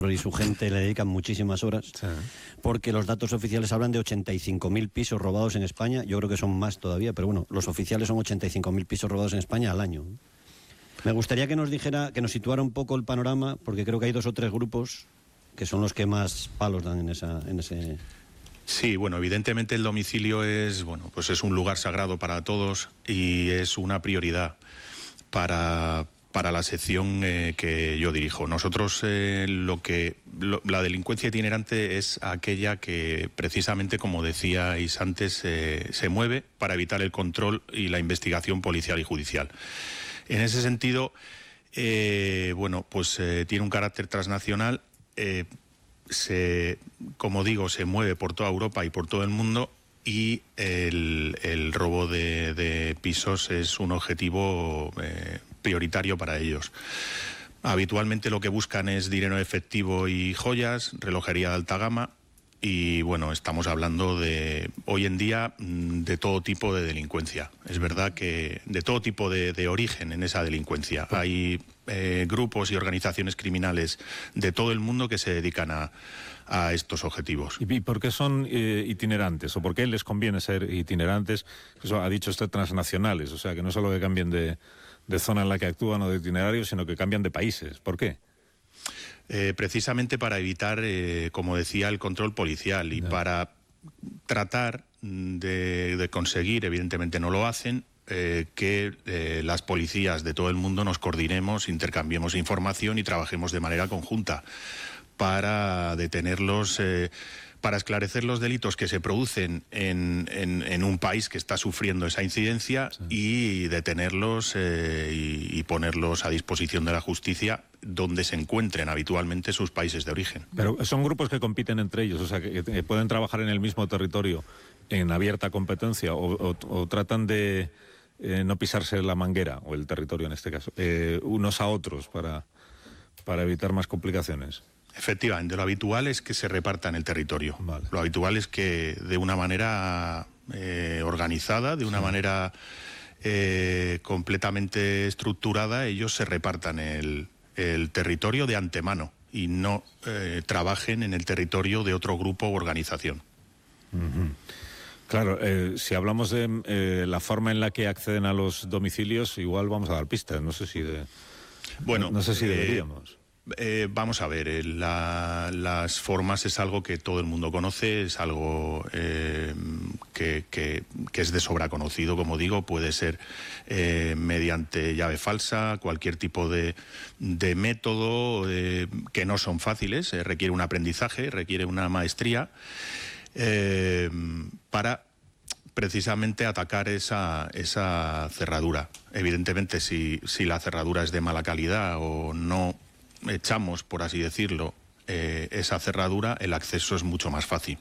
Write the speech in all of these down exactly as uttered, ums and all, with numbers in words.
y su gente le dedican muchísimas horas, sí, porque los datos oficiales hablan de ochenta y cinco mil pisos robados en España. Yo creo que son más todavía, pero bueno, los oficiales son ochenta y cinco mil pisos robados en España al año. Me gustaría que nos dijera, que nos situara un poco el panorama, porque creo que hay dos o tres grupos que son los que más palos dan en esa, en ese... Sí, bueno, evidentemente el domicilio es, bueno, pues es un lugar sagrado para todos y es una prioridad para, para la sección eh, que yo dirijo. Nosotros eh, lo que lo, la delincuencia itinerante es aquella que precisamente, como decíais antes, eh, se mueve para evitar el control y la investigación policial y judicial. En ese sentido, eh, bueno, pues eh, tiene un carácter transnacional. Eh, se, como digo, se mueve por toda Europa y por todo el mundo, y el, el robo de, de pisos es un objetivo eh, prioritario para ellos. Habitualmente lo que buscan es dinero efectivo y joyas, relojería de alta gama, y bueno, estamos hablando de hoy en día de todo tipo de delincuencia. Es verdad que de todo tipo de, de origen en esa delincuencia. Hay eh, grupos y organizaciones criminales de todo el mundo que se dedican a, a estos objetivos. ¿Y por qué son eh, itinerantes? ¿O por qué les conviene ser itinerantes? Eso ha dicho usted, transnacionales, o sea, que no solo que cambien de, de zona en la que actúan o de itinerario, sino que cambian de países. ¿Por qué? Eh, precisamente para evitar, eh, como decía, el control policial y no. para tratar de, de conseguir, evidentemente no lo hacen, eh, que eh, las policías de todo el mundo nos coordinemos, intercambiemos información y trabajemos de manera conjunta para detenerlos, eh, para esclarecer los delitos que se producen en, en, en un país que está sufriendo esa incidencia, sí, y detenerlos eh, y, y ponerlos a disposición de la justicia donde se encuentren habitualmente sus países de origen. Pero son grupos que compiten entre ellos, o sea, que, que pueden trabajar en el mismo territorio en abierta competencia, o, o, o tratan de eh, no pisarse la manguera, o el territorio en este caso, eh, unos a otros para, para evitar más complicaciones. Efectivamente, lo habitual es que se repartan el territorio. Vale. Lo habitual es que de una manera eh, organizada, de una sí. manera eh, completamente estructurada, ellos se repartan el, el territorio de antemano y no eh, trabajen en el territorio de otro grupo u organización. Uh-huh. Claro, eh, si hablamos de eh, la forma en la que acceden a los domicilios, igual vamos a dar pistas, no sé si de, bueno, no sé si eh, deberíamos. Eh, vamos a ver, eh, la, las formas es algo que todo el mundo conoce, es algo eh, que, que, que es de sobra conocido, como digo, puede ser eh, mediante llave falsa, cualquier tipo de, de método eh, que no son fáciles, eh, requiere un aprendizaje, requiere una maestría eh, para precisamente atacar esa, esa cerradura. Evidentemente, si, si la cerradura es de mala calidad o no echamos, por así decirlo, eh, esa cerradura, el acceso es mucho más fácil.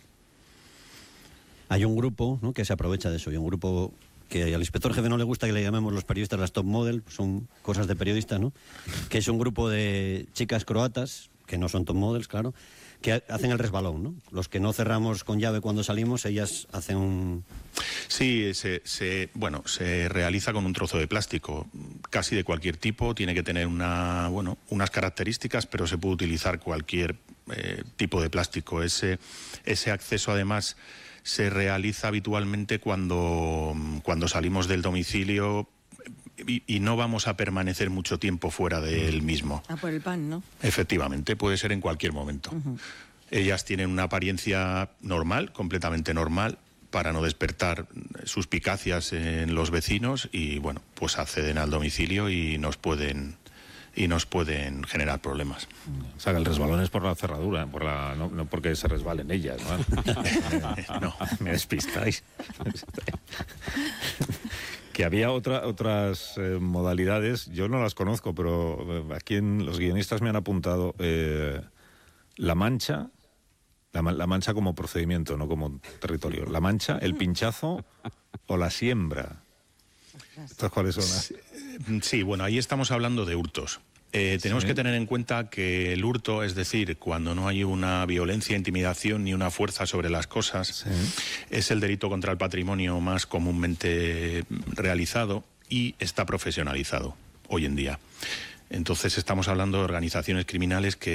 Hay un grupo, ¿no?, que se aprovecha de eso, y un grupo que al inspector jefe no le gusta que le llamemos los periodistas las top model, son cosas de periodistas, ¿no?, que es un grupo de chicas croatas, que no son top models, claro, que hacen el resbalón, ¿no? Los que no cerramos con llave cuando salimos, ellas hacen un... Sí, se, se, bueno, se realiza con un trozo de plástico, casi de cualquier tipo, tiene que tener una, bueno, unas características, pero se puede utilizar cualquier eh, tipo de plástico. Ese, ese acceso, además, se realiza habitualmente cuando, cuando salimos del domicilio y, y no vamos a permanecer mucho tiempo fuera del mismo. Ah, por el pan, ¿no? Efectivamente, puede ser en cualquier momento. Uh-huh. Ellas tienen una apariencia normal, completamente normal, para no despertar suspicacias en los vecinos y, bueno, pues acceden al domicilio y nos pueden y nos pueden generar problemas. O sea, que el resbalón es por la cerradura, por la, no, no porque se resbalen ellas, ¿no? No, me despistáis. Que había otra, otras eh, modalidades, yo no las conozco, pero eh, aquí en, los guionistas me han apuntado eh, la mancha, la, la mancha como procedimiento, no como territorio. La mancha, el pinchazo o la siembra. ¿Estas cuáles son? Sí, sí, bueno, ahí estamos hablando de hurtos. Eh, tenemos sí. que tener en cuenta que el hurto, es decir, cuando no hay una violencia, intimidación ni una fuerza sobre las cosas, sí. es el delito contra el patrimonio más comúnmente realizado y está profesionalizado hoy en día. Entonces estamos hablando de organizaciones criminales que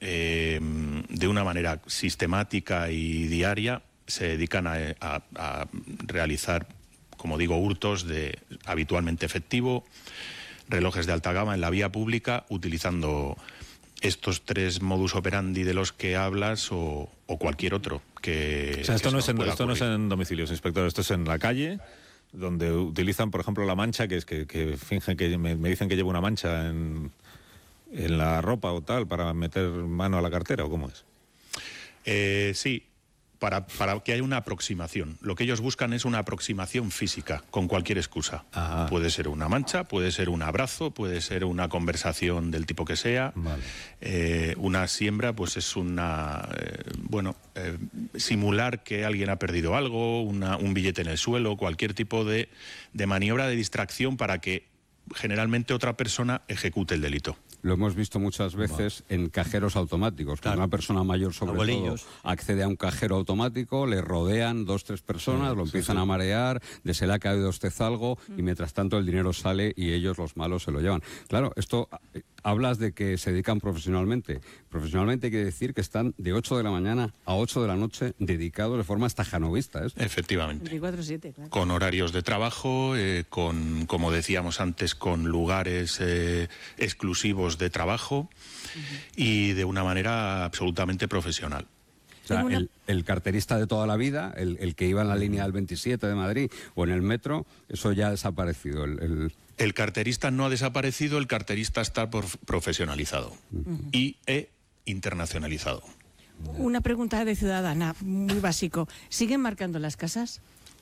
eh, de una manera sistemática y diaria se dedican a, a, a realizar, como digo, hurtos de habitualmente efectivo, relojes de alta gama en la vía pública, utilizando estos tres modus operandi de los que hablas o, o cualquier otro que... O sea, esto, que no es, en, pueda esto no es ocurrir. en domicilios, inspector, esto es en la calle, donde utilizan, por ejemplo, la mancha, que es que, que fingen que me, me dicen que llevo una mancha en, en la ropa o tal, para meter mano a la cartera, ¿o cómo es? Eh, sí, para, para que haya una aproximación. Lo que ellos buscan es una aproximación física, con cualquier excusa. Ajá. Puede ser una mancha, puede ser un abrazo, puede ser una conversación del tipo que sea. Vale. Eh, una siembra, pues es una... Eh, bueno, eh, simular que alguien ha perdido algo, una, un billete en el suelo, cualquier tipo de, de maniobra de distracción para que generalmente otra persona ejecute el delito. Lo hemos visto muchas veces en cajeros automáticos. Cuando Claro. una persona mayor, sobre Abuelillos. todo, accede a un cajero automático, le rodean dos, tres personas, Sí, lo sí, empiezan sí. a marear, de se le ha caído a usted algo, y mientras tanto el dinero sale y ellos, los malos, se lo llevan. Claro, esto, eh, hablas de que se dedican profesionalmente. Profesionalmente quiere decir que están de ocho de la mañana a ocho de la noche dedicados de forma estajanovista, ¿eh? Efectivamente. veinticuatro siete, claro. Con horarios de trabajo, eh, con, como decíamos antes, con lugares eh, exclusivos de trabajo y de una manera absolutamente profesional. O sea, Tengo una- el, el carterista de toda la vida, el, el que iba en la línea del veintisiete de Madrid o en el metro, eso ya ha desaparecido. El, el- El carterista no ha desaparecido, el carterista está por- profesionalizado y e internacionalizado. Una pregunta de ciudadana, muy básico. ¿Siguen marcando las casas?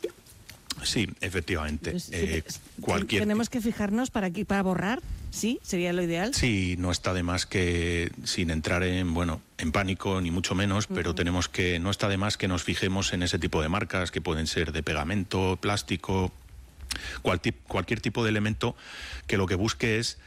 Sí, efectivamente. Pues, Eh, sí, cualquier ¿Tenemos que fijarnos para, aquí- para borrar? ¿Sí? ¿Sería lo ideal? Sí, no está de más que, sin entrar en, bueno, en pánico, ni mucho menos, pero tenemos que, no está de más que nos fijemos en ese tipo de marcas que pueden ser de pegamento, plástico, cual tip- cualquier tipo de elemento que lo que busque es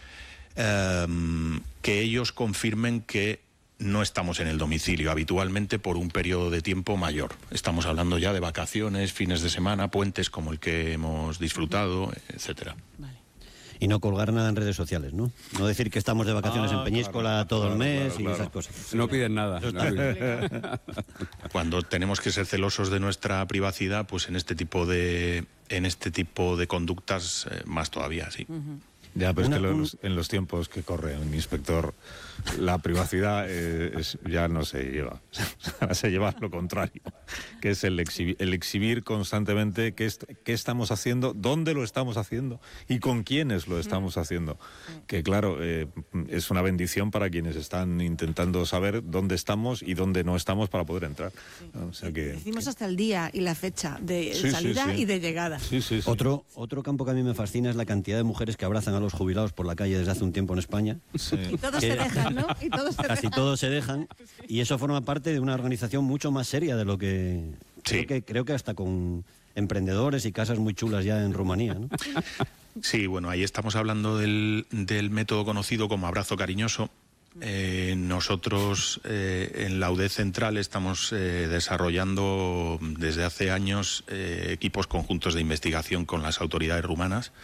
em, que ellos confirmen que no estamos en el domicilio habitualmente por un periodo de tiempo mayor. Estamos hablando ya de vacaciones, fines de semana, puentes como el que hemos disfrutado, etcétera. Vale. Y no colgar nada en redes sociales, ¿no? No decir que estamos de vacaciones Ah, en Peñíscola claro, todo el claro, mes claro, y claro. esas cosas. no piden nada. no piden. Cuando tenemos que ser celosos de nuestra privacidad, pues en este tipo de en este tipo de conductas eh, más todavía, sí. Ya, pero Una- es que un- los- en los tiempos que corren, inspector, la privacidad eh, es- ya no se lleva. Ahora se lleva lo contrario, que es el, exhibi- el exhibir constantemente qué, est- qué estamos haciendo, dónde lo estamos haciendo y con quiénes lo estamos haciendo. Que claro, eh, es una bendición para quienes están intentando saber dónde estamos y dónde no estamos para poder entrar. ¿No? O sea que... Decimos hasta el día y la fecha de Sí, sí, salida sí. y de llegada. Sí, sí, sí. Otro, otro campo que a mí me fascina es la cantidad de mujeres que abrazan a los jubilados por la calle desde hace un tiempo en España. Sí. Y todos Que- se dejan, ¿no? Y todos se Casi dejan. todos se dejan y eso forma parte de una organización mucho más seria de lo que... Sí. Creo que, creo que hasta con emprendedores y casas muy chulas ya en Rumanía, ¿no? Sí, bueno, ahí estamos hablando del, del método conocido como abrazo cariñoso. Eh, nosotros eh, en la U D E Central estamos eh, desarrollando desde hace años eh, equipos conjuntos de investigación con las autoridades rumanas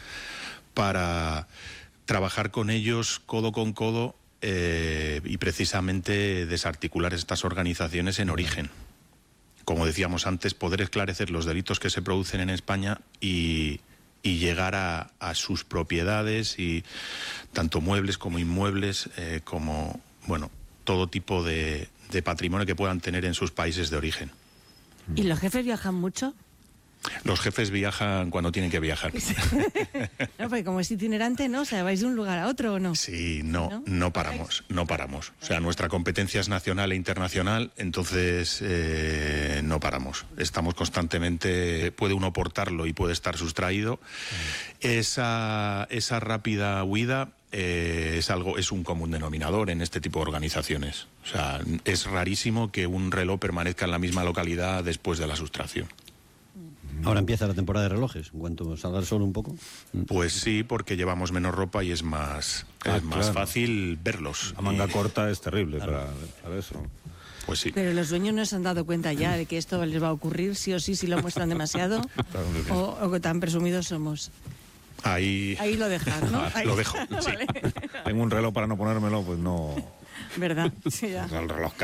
para trabajar con ellos codo con codo eh, y precisamente desarticular estas organizaciones en origen. Como decíamos antes, poder esclarecer los delitos que se producen en España y, y llegar a, a sus propiedades, y tanto muebles como inmuebles, eh, como bueno, todo tipo de, de patrimonio que puedan tener en sus países de origen. ¿Y los jefes viajan mucho? Los jefes viajan cuando tienen que viajar. No, porque como es itinerante, ¿no? O sea, vais de un lugar a otro o no. Sí, no, ¿No? no paramos, no paramos. O sea, nuestra competencia es nacional e internacional, entonces eh, no paramos. Estamos constantemente, puede uno portarlo y puede estar sustraído. Esa, esa rápida huida eh, es algo, es un común denominador en este tipo de organizaciones. O sea, es rarísimo que un reloj permanezca en la misma localidad después de la sustracción. Ahora empieza la temporada de relojes, en cuanto salga el sol un poco. Pues sí, porque llevamos menos ropa y es más, Ah, es más claro. fácil verlos. La manga Y, corta es terrible para, para eso. Pues sí. Pero los dueños no se han dado cuenta ya de que esto les va a ocurrir sí o sí si lo muestran demasiado. Claro que sí. o, o que tan presumidos somos. Ahí, Ahí lo dejas, ¿no? Ahí- lo dejo, sí. Vale. Tengo un reloj para no ponérmelo, pues no... ¿Verdad? Sí, ya. El reloj